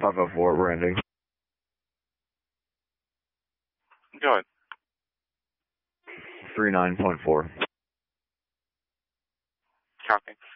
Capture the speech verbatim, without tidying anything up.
five oh four, branding. Go ahead. three nine point four. Copy.